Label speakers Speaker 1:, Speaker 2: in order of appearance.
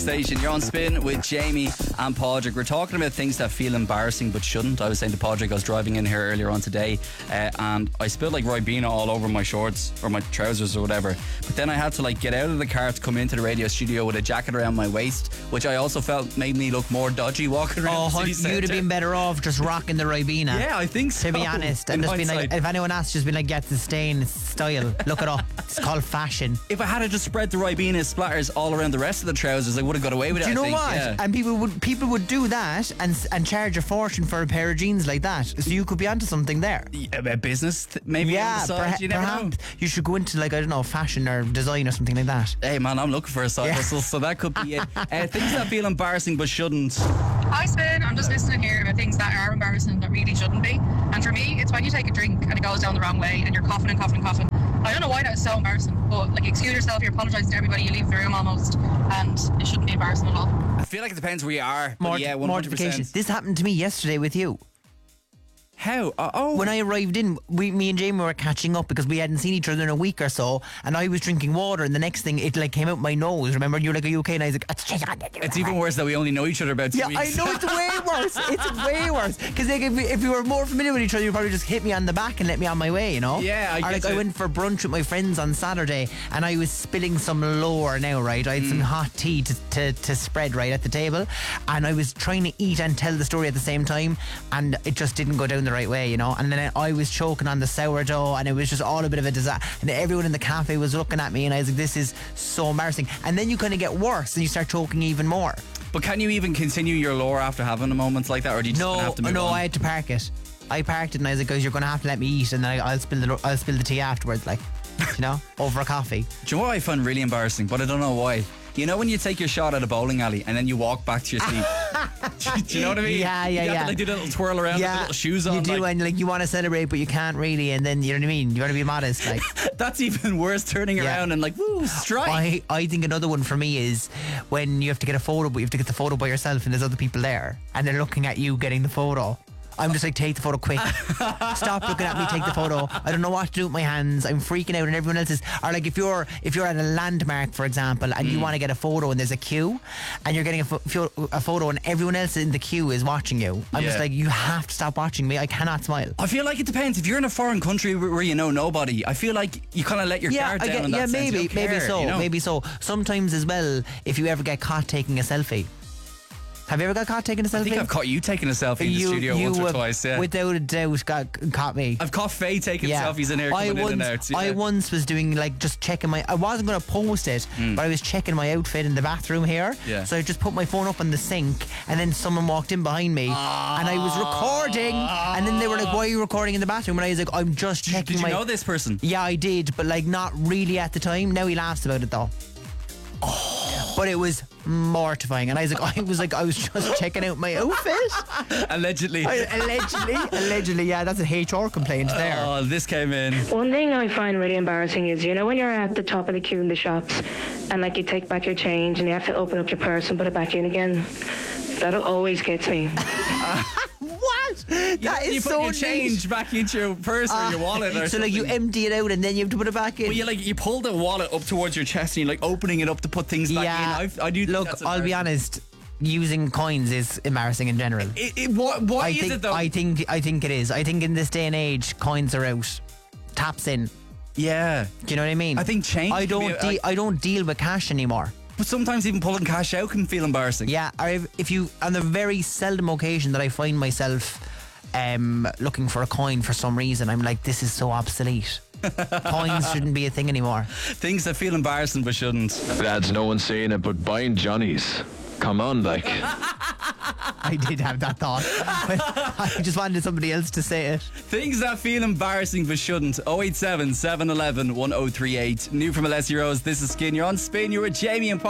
Speaker 1: Station, you're on Spin with Jamie and Padraig. We're talking about things that feel embarrassing but shouldn't. I was saying to Padraig, I was driving in here earlier on today and I spilled like Ribena all over my shorts or my trousers or whatever, but then I had to like get out of the car to come into the radio studio with a jacket around my waist, which I also felt made me look more dodgy walking around the city
Speaker 2: you'd have been better off just rocking the Ribena.
Speaker 1: Yeah, I think so,
Speaker 2: to be honest, and just been like, if anyone asks, just been like, get the stain, it's style, look it up, it's called fashion.
Speaker 1: If I had just spread the Ribena splatters all around the rest of the trousers, I would have got away with it.
Speaker 2: Do you know what?
Speaker 1: Yeah.
Speaker 2: And people would do that and charge a fortune for a pair of jeans like that. So you could be onto something there.
Speaker 1: A business, maybe.
Speaker 2: Yeah,
Speaker 1: on the side, you never know.
Speaker 2: You should go into like, I don't know, fashion or design or something like that.
Speaker 1: Hey man, I'm looking for a side hustle, so that could be it. Things that feel embarrassing but shouldn't.
Speaker 3: Hi Spin, I'm just listening here about things that are embarrassing that really shouldn't be. And for me, it's when you take a drink and it goes down the wrong way and you're coughing and coughing and coughing. I don't know why that is so embarrassing, but like, excuse yourself, you apologise to everybody, you leave the room almost, and it shouldn't be embarrassing at all.
Speaker 1: I feel like it depends where you are. Yeah, 100%.
Speaker 2: Mortification. This happened to me yesterday with you.
Speaker 1: How?
Speaker 2: When I arrived in, me and Jamie were catching up because we hadn't seen each other in a week or so, and I was drinking water, and the next thing it like came out my nose. Remember, and you were like, "Are you okay?" And I was like,
Speaker 1: "It's even worse that we only know each other about 2 weeks."
Speaker 2: Yeah, I know, it's way worse. It's way worse because like, if you were more familiar with each other, you'd probably just hit me on the back and let me on my way, you know?
Speaker 1: Yeah, I
Speaker 2: I went for brunch with my friends on Saturday, and I was spilling some lore now, right? I had some hot tea to spread right at the table, and I was trying to eat and tell the story at the same time, and it just didn't go down the right way, you know? And then I was choking on the sourdough, and it was just all a bit of a disaster, and everyone in the cafe was looking at me, and I was like, this is so embarrassing. And then you kind of get worse and you start choking even more.
Speaker 1: But can you even continue your lore after having a moment like that, or do you just have to move on?
Speaker 2: I had to park it. I parked it, and I was like, guys, you're going to have to let me eat, and then I'll spill the tea afterwards, like, you know, over a coffee.
Speaker 1: Do you know what I find really embarrassing, but I don't know why? You know when you take your shot at a bowling alley and then you walk back to your seat? Do you know what I mean?
Speaker 2: Yeah.
Speaker 1: You have to like do the little twirl around with the little shoes on.
Speaker 2: You do,
Speaker 1: like,
Speaker 2: and like you want to celebrate, but you can't really, and then you know what I mean? You want to be modest, like.
Speaker 1: That's even worse, turning around and like, woo, strike.
Speaker 2: I think another one for me is when you have to get a photo, but you have to get the photo by yourself and there's other people there and they're looking at you getting the photo. I'm just like, take the photo quick. Stop looking at me, take the photo. I don't know what to do with my hands. I'm freaking out, and everyone else is. Or like if you're at a landmark, for example, and you want to get a photo and there's a queue, and you're getting a photo and everyone else in the queue is watching you. I'm just like, you have to stop watching me. I cannot smile.
Speaker 1: I feel like it depends. If you're in a foreign country where you know nobody, I feel like you kind of let your guard down. In that sense.
Speaker 2: Maybe so. Sometimes as well, if you ever get caught taking a selfie. Have you ever got caught taking a selfie?
Speaker 1: I think I've caught you taking a selfie in the studio once or twice, yeah.
Speaker 2: Without a doubt caught me.
Speaker 1: I've caught Faye taking selfies in here coming in and out. Yeah.
Speaker 2: I once was doing like just checking I wasn't going to post it, but I was checking my outfit in the bathroom here.
Speaker 1: Yeah.
Speaker 2: So I just put my phone up on the sink, and then someone walked in behind me, and I was recording, and then they were like, why are you recording in the bathroom? And I was like, I'm just checking
Speaker 1: Did you know this person?
Speaker 2: Yeah, I did, but like not really at the time. Now he laughs about it though. But it was mortifying, and I was just checking out my outfit.
Speaker 1: Allegedly.
Speaker 2: Allegedly, yeah, that's an HR complaint there.
Speaker 1: Oh, this came in.
Speaker 4: One thing I find really embarrassing is, you know, when you're at the top of the queue in the shops and like you take back your change and you have to open up your purse and put it back in again. That always gets me.
Speaker 2: What? That is
Speaker 1: you put
Speaker 2: so
Speaker 1: your change back into your purse or your wallet or
Speaker 2: so
Speaker 1: something.
Speaker 2: like you empty it out and then you have to put it back in.
Speaker 1: Well, you pull the wallet up towards your chest and you're like opening it up to put things back in. I do.
Speaker 2: Look, I'll be honest. Using coins is embarrassing in general.
Speaker 1: Why is it though?
Speaker 2: I think it is. I think in this day and age, coins are out, taps in.
Speaker 1: Yeah.
Speaker 2: Do you know what I mean?
Speaker 1: I think change.
Speaker 2: I don't deal with cash anymore.
Speaker 1: But sometimes even pulling cash out can feel embarrassing.
Speaker 2: Yeah, or if you, on the very seldom occasion that I find myself looking for a coin for some reason, I'm like, this is so obsolete. Coins shouldn't be a thing anymore.
Speaker 1: Things that feel embarrassing but shouldn't.
Speaker 5: Lads, no one's saying it, but buying Johnny's. Come on, like.
Speaker 2: I did have that thought. I just wanted somebody else to say it.
Speaker 1: Things that feel embarrassing but shouldn't. 087 711 1038. New from Alessia Rose. This is Skin. You're on Spin. You're with Jamie and Paul.